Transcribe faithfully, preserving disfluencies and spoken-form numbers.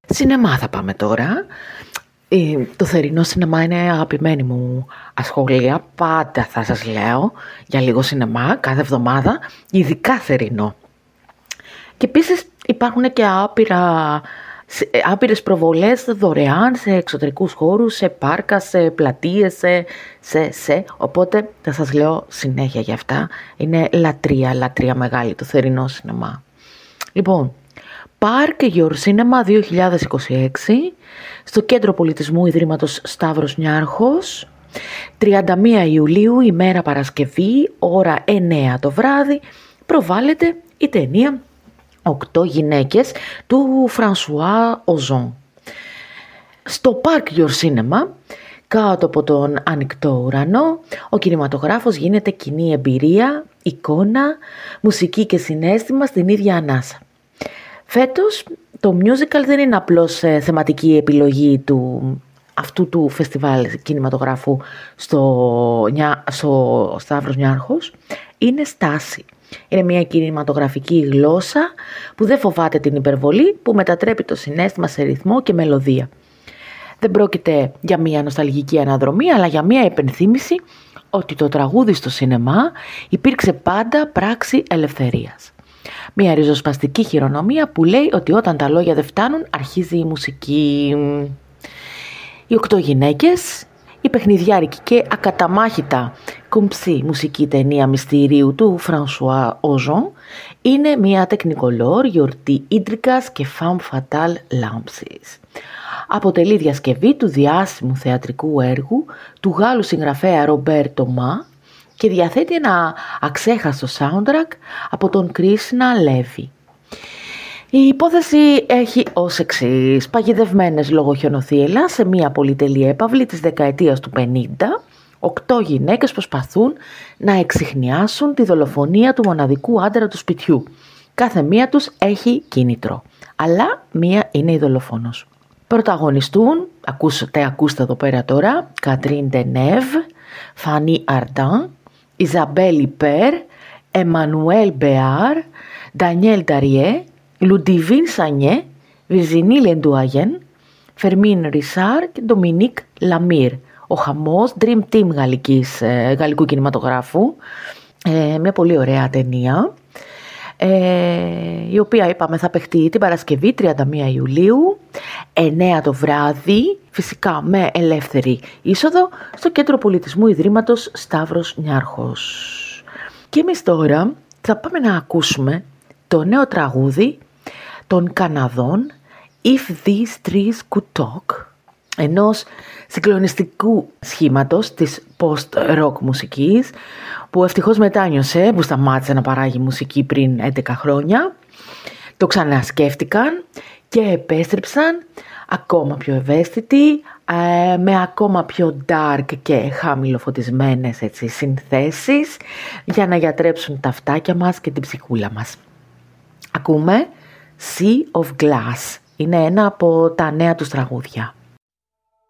Σινεμά θα πάμε τώρα. Ε, το θερινό σινεμά είναι αγαπημένη μου ασχολία. Πάντα θα σας λέω για λίγο σινεμά κάθε εβδομάδα, ειδικά θερινό. Και επίσης υπάρχουν και άπειρα, άπειρες προβολές δωρεάν σε εξωτερικούς χώρους, σε πάρκα, σε πλατείες, σε, σε, σε. Οπότε θα σας λέω συνέχεια για αυτά. Είναι λατρεία, λατρεία μεγάλη το θερινό σινεμά. Λοιπόν, Park Your Cinema δύο χιλιάδες είκοσι έξι στο Κέντρο Πολιτισμού Ιδρύματος Σταύρος Νιάρχος, τριάντα μία Ιουλίου, ημέρα Παρασκευή, ώρα εννέα το βράδυ, προβάλλεται η ταινία «Οκτώ γυναίκες» του Φρανσουά Οζόν. Στο Park Your Cinema, κάτω από τον ανοιχτό ουρανό, ο κινηματογράφος γίνεται κοινή εμπειρία, εικόνα, μουσική και συναίσθημα στην ίδια ανάσα. Φέτος το musical δεν είναι απλώς ε, θεματική επιλογή του, αυτού του φεστιβάλ κινηματογράφου στο, στο Σταύρος Νιάρχος, είναι στάση. Είναι μια κινηματογραφική γλώσσα που δεν φοβάται την υπερβολή, που μετατρέπει το συναίσθημα σε ρυθμό και μελωδία. Δεν πρόκειται για μια νοσταλγική αναδρομή, αλλά για μια υπενθύμηση ότι το τραγούδι στο σινεμά υπήρξε πάντα πράξη ελευθερίας. Μια ριζοσπαστική χειρονομία που λέει ότι όταν τα λόγια δεν φτάνουν αρχίζει η μουσική. Οι οκτώ γυναίκες, η παιχνιδιάρικη και ακαταμάχητα κομψή μουσική ταινία μυστηρίου του Φρανσουά Οζόν είναι μια τεκνικολόρ γιορτή ίντρικας και femme fatale λάμψης. Αποτελεί διασκευή του διάσημου θεατρικού έργου του Γάλλου συγγραφέα Ρομπέρ Τομά και διαθέτει ένα αξέχαστο soundtrack από τον Κρίσνα Λέβη. Η υπόθεση έχει ως εξής: παγιδευμένες λόγω χιονοθύελλα σε μια πολυτελή έπαυλη της δεκαετίας του πενήντα, οκτώ γυναίκες προσπαθούν να εξιχνιάσουν τη δολοφονία του μοναδικού άντρα του σπιτιού. Κάθε μία τους έχει κίνητρο, αλλά μία είναι η δολοφόνος. Πρωταγωνιστούν, ακούσατε, ακούστε εδώ πέρα τώρα, Κατρίν Ντενέβ, Φανί Αρντάν, Ιζαμπέλ Ιπέρ, Εμμανουέλ Μπεάρ, Ντανιέλ Νταριέ, Λουντιβίν Σανιέ, Βιρζινί Λεντουαγέν, Φερμίν Ρισάρ και Ντομινίκ Λαμίρ. Ο χαμός, Dream Team γαλλικής, γαλλικού κινηματογράφου. Ε, μια πολύ ωραία ταινία, ε, η οποία είπαμε θα παιχτεί την Παρασκευή τριάντα μία Ιουλίου, εννέα το βράδυ, φυσικά με ελεύθερη είσοδο, στο Κέντρο Πολιτισμού Ιδρύματος Σταύρος Νιάρχος. Και εμείς τώρα θα πάμε να ακούσουμε το νέο τραγούδι των Καναδών If These Trees Could Talk, ενός συγκλονιστικού σχήματος της post-rock μουσικής που ευτυχώς μετάνιωσε, που σταμάτησε να παράγει μουσική πριν έντεκα χρόνια. Το ξανασκέφτηκαν και επέστρεψαν ακόμα πιο ευαίσθητοι, με ακόμα πιο dark και χαμηλοφωτισμένες έτσι, συνθέσεις για να γιατρέψουν τα αυτάκια μας και την ψυχούλα μας. Ακούμε Sea of Glass. Είναι ένα από τα νέα τους τραγούδια.